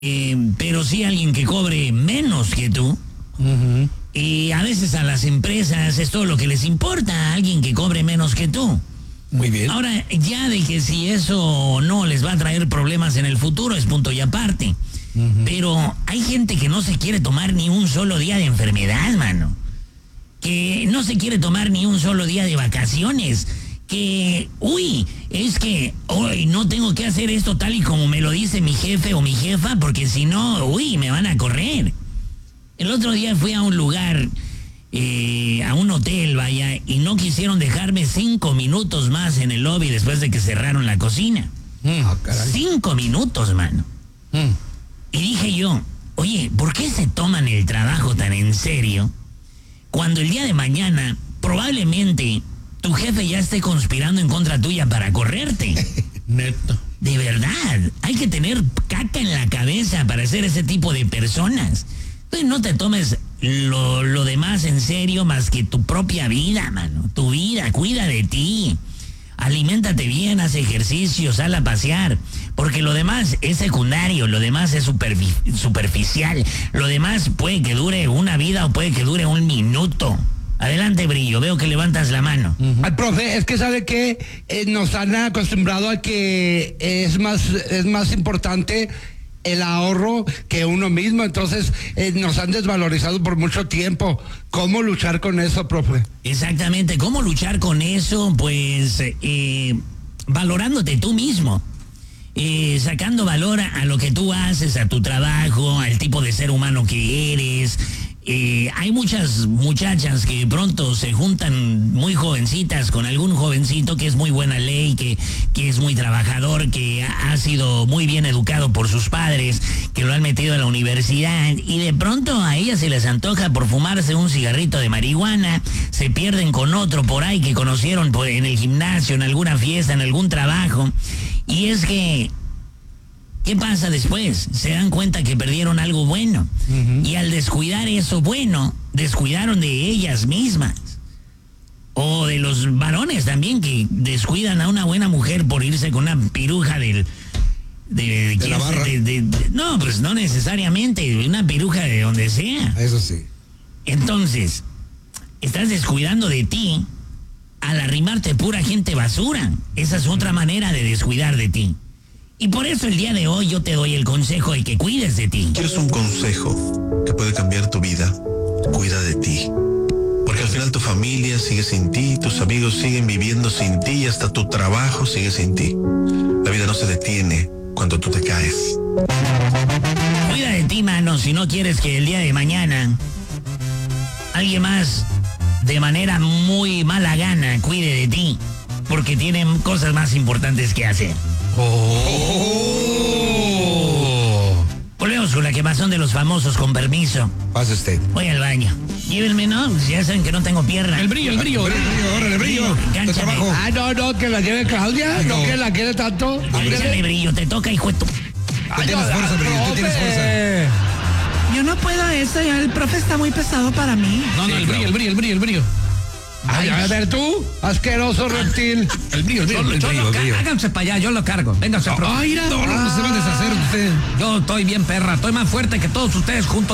pero sí alguien que cobre menos que tú. Uh-huh. Y a veces a las empresas es todo lo que les importa, alguien que cobre menos que tú. Muy bien. Ahora, ya de que si eso no les va a traer problemas en el futuro es punto y aparte. Uh-huh. Pero hay gente que no se quiere tomar ni un solo día de enfermedad, mano. Que no se quiere tomar ni un solo día de vacaciones. Que, es que hoy no tengo que hacer esto tal y como me lo dice mi jefe o mi jefa, porque si no, me van a correr. El otro día fui a un lugar, a un hotel, vaya, y no quisieron dejarme 5 minutos más en el lobby después de que cerraron la cocina. 5 minutos, mano. Y dije yo, oye, ¿por qué se toman el trabajo tan en serio cuando el día de mañana probablemente tu jefe ya esté conspirando en contra tuya para correrte? Neto. De verdad, hay que tener caca en la cabeza para ser ese tipo de personas. Entonces no te tomes lo demás en serio más que tu propia vida, mano. Tu vida, cuida de ti. Aliméntate bien, haz ejercicio, sal a pasear. Porque lo demás es secundario, lo demás es superficial. Lo demás puede que dure una vida o puede que dure un minuto. Adelante, Brillo, veo que levantas la mano. Uh-huh. Ay, profe, es que sabe que nos han acostumbrado a que es más importante el ahorro que uno mismo, entonces nos han desvalorizado por mucho tiempo. ¿Cómo luchar con eso, profe? Exactamente, ¿cómo luchar con eso? Pues valorándote tú mismo. Sacando valor a lo que tú haces, a tu trabajo, al tipo de ser humano que eres. Hay muchas muchachas que pronto se juntan muy jovencitas con algún jovencito que es muy buena ley, que es muy trabajador, que ha sido muy bien educado por sus padres, que lo han metido a la universidad, y de pronto a ellas se les antoja por fumarse un cigarrito de marihuana, se pierden con otro por ahí que conocieron en el gimnasio, en alguna fiesta, en algún trabajo, y es que ¿qué pasa después? Se dan cuenta que perdieron algo bueno. Uh-huh. Y al descuidar eso bueno, descuidaron de ellas mismas. O de los varones también, que descuidan a una buena mujer por irse con una piruja de la barra. No, pues no necesariamente, una piruja de donde sea. Eso sí. Entonces, estás descuidando de ti al arrimarte pura gente basura. Esa es otra manera de descuidar de ti. Y por eso el día de hoy yo te doy el consejo de que cuides de ti. ¿Quieres un consejo que puede cambiar tu vida? Cuida de ti. Porque al final tu familia sigue sin ti, tus amigos siguen viviendo sin ti y hasta tu trabajo sigue sin ti. La vida no se detiene cuando tú te caes. Cuida de ti, mano, si no quieres que el día de mañana alguien más de manera muy mala gana cuide de ti, porque tienen cosas más importantes que hacer. Volvemos con la quemazón de los famosos, con permiso. Pase usted. Voy al baño. Llévenme, ¿no? Ya saben que no tengo pierna. El brillo. Órale, Brillo. No, que la lleve Claudia. No, que la quiere tanto. Échale, Brillo, te toca, hijo de tu... Tú tienes fuerza, Brillo, tú tienes fuerza. Yo no puedo eso, ya el profe está muy pesado para mí. No, el brillo. Ay, a ver tú, asqueroso reptil. El brillo. Háganse para allá, yo lo cargo. Vénganse, profe. No se va a deshacer usted. Yo estoy bien, perra. Estoy más fuerte que todos ustedes juntos.